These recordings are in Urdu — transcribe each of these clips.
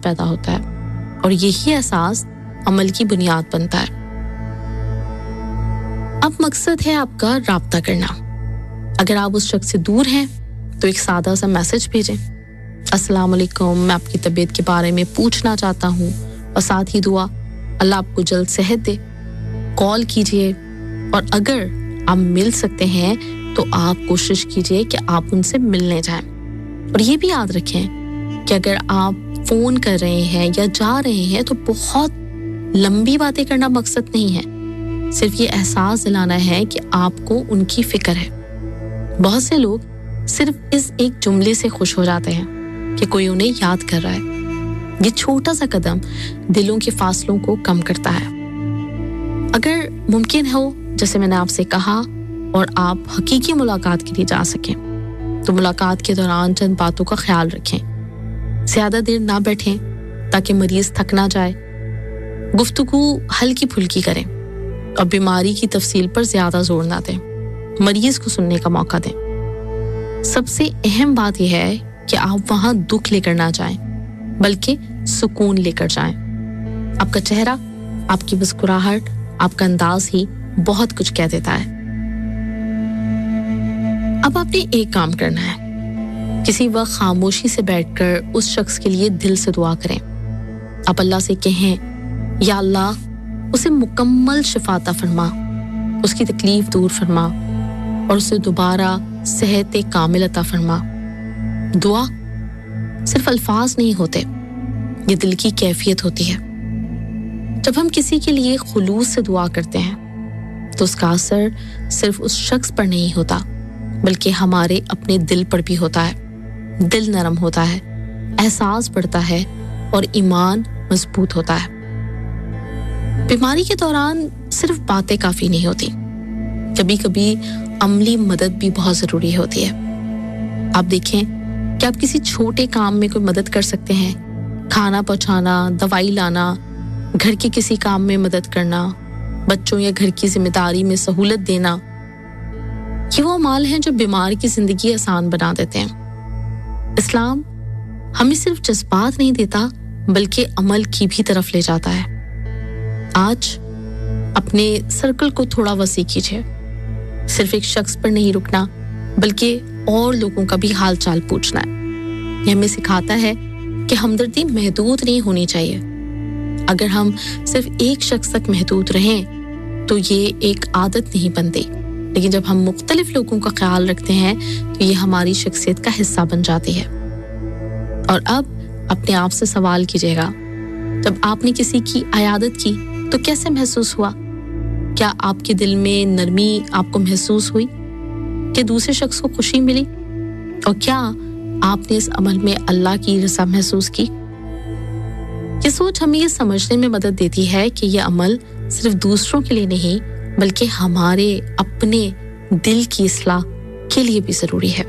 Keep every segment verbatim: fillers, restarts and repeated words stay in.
پیدا ہوتا ہے اور یہی احساس عمل کی بنیاد بنتا ہے۔ اب مقصد ہے آپ کا رابطہ کرنا۔ اگر آپ اس شخص سے دور ہیں تو ایک سادہ سا میسج بھیجیں، السلام علیکم، میں آپ کی طبیعت کے بارے میں پوچھنا چاہتا ہوں، اور ساتھ ہی دعا اللہ آپ کو جلد صحت دے۔ کال کیجئے، اور اگر آپ مل سکتے ہیں تو آپ کوشش کیجئے کہ آپ ان سے ملنے جائیں۔ اور یہ بھی یاد رکھیں کہ اگر آپ فون کر رہے ہیں یا جا رہے ہیں تو بہت لمبی باتیں کرنا مقصد نہیں ہے، صرف یہ احساس دلانا ہے کہ آپ کو ان کی فکر ہے۔ بہت سے لوگ صرف اس ایک جملے سے خوش ہو جاتے ہیں کہ کوئی انہیں یاد کر رہا ہے۔ یہ چھوٹا سا قدم دلوں کے فاصلوں کو کم کرتا ہے۔ اگر ممکن ہو، جیسے میں نے آپ سے کہا، اور آپ حقیقی ملاقات کے لیے جا سکیں تو ملاقات کے دوران چند باتوں کا خیال رکھیں۔ زیادہ دیر نہ بیٹھیں تاکہ مریض تھک نہ جائے۔ گفتگو ہلکی پھلکی کریں اور بیماری کی تفصیل پر زیادہ زور نہ دیں، مریض کو سننے کا موقع دیں۔ سب سے اہم بات یہ ہے کہ آپ وہاں دکھ لے کر نہ جائیں بلکہ سکون لے کر جائیں۔ آپ کا چہرہ، آپ کی مسکراہٹ، آپ کا انداز ہی بہت کچھ کہہ دیتا ہے۔ اب آپ نے ایک کام کرنا ہے، کسی وقت خاموشی سے بیٹھ کر اس شخص کے لیے دل سے دعا کریں۔ آپ اللہ سے کہیں، یا اللہ اسے مکمل شفا عطا فرما، اس کی تکلیف دور فرما اور اسے دوبارہ صحت کامل عطا فرما۔ دعا صرف الفاظ نہیں ہوتے، یہ دل کی کیفیت ہوتی ہے۔ جب ہم کسی کے لیے خلوص سے دعا کرتے ہیں تو اس کا اثر صرف اس شخص پر نہیں ہوتا بلکہ ہمارے اپنے دل پر بھی ہوتا ہے۔ دل نرم ہوتا ہے، احساس بڑھتا ہے اور ایمان مضبوط ہوتا ہے۔ بیماری کے دوران صرف باتیں کافی نہیں ہوتی، کبھی کبھی عملی مدد بھی بہت ضروری ہوتی ہے۔ آپ دیکھیں کہ آپ کسی چھوٹے کام میں کوئی مدد کر سکتے ہیں، کھانا پہنچانا، دوائی لانا، گھر کے کسی کام میں مدد کرنا، بچوں یا گھر کی ذمہ داری میں سہولت دینا۔ یہ وہ اعمال ہیں جو بیمار کی زندگی آسان بنا دیتے ہیں۔ اسلام ہمیں صرف جذبات نہیں دیتا بلکہ عمل کی بھی طرف لے جاتا ہے۔ آج اپنے سرکل کو تھوڑا وسیع کیجیے، صرف ایک شخص پر نہیں رکنا بلکہ اور لوگوں کا بھی حال چال پوچھنا ہے۔ یہ ہمیں سکھاتا ہے کہ ہمدردی محدود نہیں ہونی چاہیے۔ اگر ہم صرف ایک شخص تک محدود رہیں تو یہ ایک عادت نہیں بنتی، لیکن جب ہم مختلف لوگوں کا خیال رکھتے ہیں تو یہ ہماری شخصیت کا حصہ بن جاتی ہے۔ اور اب اپنے آپ سے سوال کیجیے گا، جب آپ نے کسی کی عیادت کی تو کیسے محسوس ہوا؟ کیا آپ کے دل میں نرمی آپ کو محسوس ہوئی؟ کہ دوسرے شخص کو خوشی ملی؟ اور کیا آپ نے اس عمل میں اللہ کی رضا محسوس کی؟ یہ سوچ ہمیں یہ سمجھنے میں مدد دیتی ہے کہ یہ عمل صرف دوسروں کے لیے نہیں بلکہ ہمارے اپنے دل کی اصلاح کے لیے بھی ضروری ہے۔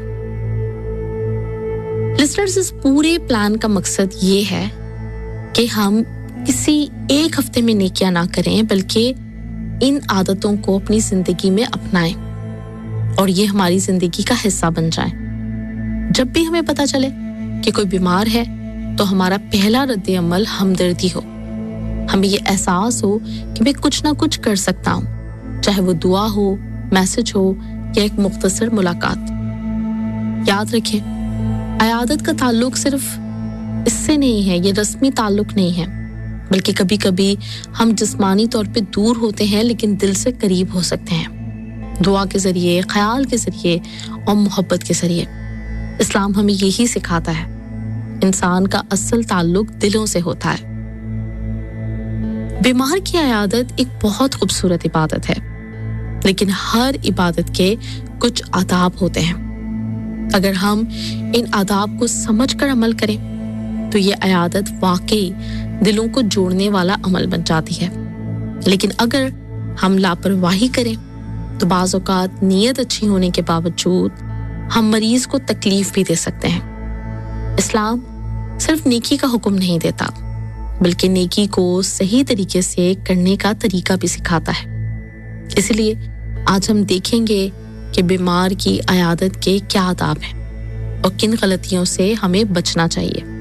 لسنرز، اس پورے پلان کا مقصد یہ ہے کہ ہم کسی ایک ہفتے میں نیکیاں نہ کریں بلکہ ان عادتوں کو اپنی زندگی میں اپنائیں اور یہ ہماری زندگی کا حصہ بن جائیں۔ جب بھی ہمیں پتہ چلے کہ کوئی بیمار ہے تو ہمارا پہلا رد عمل ہمدردی ہو، ہمیں یہ احساس ہو کہ میں کچھ نہ کچھ کر سکتا ہوں، چاہے وہ دعا ہو، میسج ہو یا ایک مختصر ملاقات۔ یاد رکھیں، عیادت کا تعلق صرف اس سے نہیں ہے، یہ رسمی تعلق نہیں ہے، بلکہ کبھی کبھی ہم جسمانی طور پہ دور ہوتے ہیں لیکن دل سے قریب ہو سکتے ہیں، دعا کے ذریعے، خیال کے ذریعے اور محبت کے ذریعے۔ اسلام ہمیں یہی سکھاتا ہے، انسان کا اصل تعلق دلوں سے ہوتا ہے۔ بیمار کی عیادت ایک بہت خوبصورت عبادت ہے، لیکن ہر عبادت کے کچھ آداب ہوتے ہیں۔ اگر ہم ان آداب کو سمجھ کر عمل کریں تو یہ عیادت واقعی دلوں کو جوڑنے والا عمل بن جاتی ہے، لیکن اگر ہم لاپرواہی کریں تو بعض اوقات نیت اچھی ہونے کے باوجود ہم مریض کو تکلیف بھی دے سکتے ہیں۔ اسلام صرف نیکی کا حکم نہیں دیتا بلکہ نیکی کو صحیح طریقے سے کرنے کا طریقہ بھی سکھاتا ہے۔ اس لیے آج ہم دیکھیں گے کہ بیمار کی عیادت کے کیا آداب ہیں اور کن غلطیوں سے ہمیں بچنا چاہیے۔